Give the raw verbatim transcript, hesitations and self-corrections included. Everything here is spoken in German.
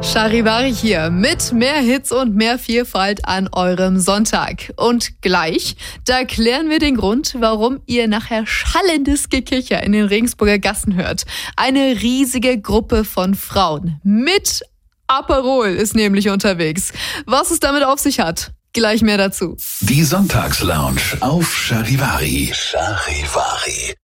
Charivari hier mit mehr Hits und mehr Vielfalt an eurem Sonntag. Und gleich, da klären wir den Grund, warum ihr nachher schallendes Gekicher in den Regensburger Gassen hört. Eine riesige Gruppe von Frauen mit Aperol ist nämlich unterwegs. Was es damit auf sich hat, gleich mehr dazu. Die Sonntagslounge auf Charivari. Charivari.